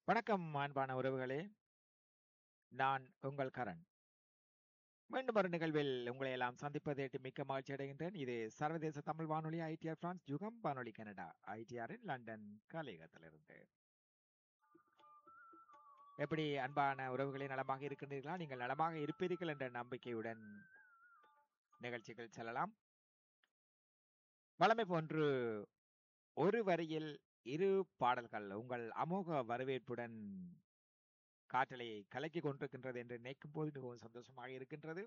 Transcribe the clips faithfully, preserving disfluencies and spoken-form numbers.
வணக்கம் அன்பான உறவுகளே. நான் உங்கள் கரண். மீண்டும் ஒரு நிகழ்வில் உங்களை எல்லாம் சந்திப்பதை எட்டு மிக்க மகிழ்ச்சி அடைகின்றேன். இது சர்வதேச தமிழ் வானொலி ஐடிஆர் பிரான்ஸ் யுகம் வானொலி கனடா ஐடிஆரின் லண்டன் கலையகத்திலிருந்து. எப்படி அன்பான உறவுகளே நலமாக இருக்கின்றீர்களா? நீங்கள் நலமாக இருப்பீர்கள் என்ற நம்பிக்கையுடன் நிகழ்ச்சிகள் செல்லலாம். வழமை போன்று ஒரு வரியில் இரு பாடல்கள் உங்கள் அமோக வரவேற்புடன் காற்றலையை கலக்கி கொண்டிருக்கின்றது என்று நினைக்கும் போது மிகவும் சந்தோஷமாக இருக்கின்றது.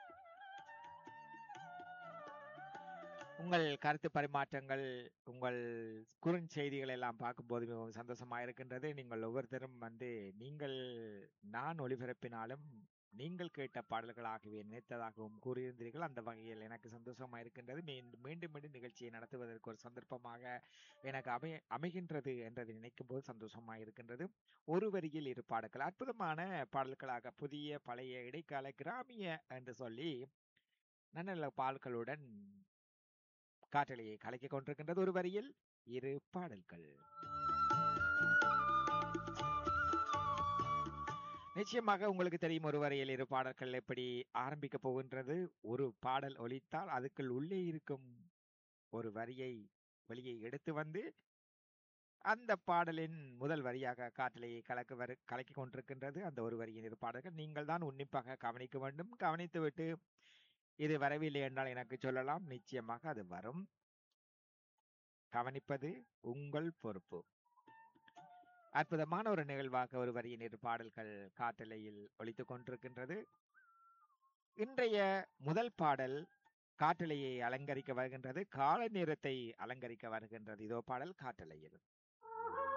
உங்கள் கருத்து பரிமாற்றங்கள், உங்கள் குறுஞ்செய்திகள் எல்லாம் பார்க்கும்போது மிகவும் சந்தோஷமா இருக்கின்றது. நீங்கள் ஒவ்வொருத்தரும் வந்து நீங்கள் நான் ஒளிபரப்பினாலும் நீங்கள் கேட்ட பாடல்களாகவே நினைத்ததாகவும் கூறியிருந்தீர்கள். அந்த வகையில் எனக்கு சந்தோஷமா இருக்கின்றது. மீண்டும் மீண்டும் மீண்டும் நிகழ்ச்சியை நடத்துவதற்கு ஒரு சந்தர்ப்பமாக எனக்கு அமை அமைகின்றது என்றதை நினைக்கும் போது சந்தோஷமா இருக்கின்றது. ஒரு வரியில் இரு பாடல்கள் அற்புதமான பாடல்களாக புதிய பழைய இடைக்கால கிராமிய என்று சொல்லி நல்ல நல்ல பாடல்களுடன் காற்றலையை கலக்கிக் கொண்டிருக்கின்றது. ஒரு வரியில் இரு பாடல்கள். நிச்சயமாக உங்களுக்கு தெரியும் ஒரு வரியில் இரு பாடல்கள் எப்படி ஆரம்பிக்க போகின்றது. ஒரு பாடல் ஒலித்தால் அதுக்குள் உள்ளே இருக்கும் ஒரு வரியை வெளியே எடுத்து வந்து அந்த பாடலின் முதல் வரியாக காற்றலையை கலக்க வரு கலக்கிக் கொண்டிருக்கின்றது. அந்த ஒரு வரியின் இரு பாடல்கள் நீங்கள் தான் உன்னிப்பாக கவனிக்க வேண்டும். கவனித்துவிட்டு இது வரவில்லை என்றால் எனக்கு சொல்லலாம். நிச்சயமாக அது வரும். கவனிப்பது உங்கள் பொறுப்பு. அற்புதமான ஒரு நிகழ்வாக ஒரு வரியின் இரு பாடல்கள் காற்றலையில் ஒலித்துக் கொண்டிருக்கின்றது. இன்றைய முதல் பாடல் காற்றலையை அலங்கரிக்க வருகின்றது. கால நேரத்தை அலங்கரிக்க வருகின்றது. இதோ பாடல் காற்றலையில்.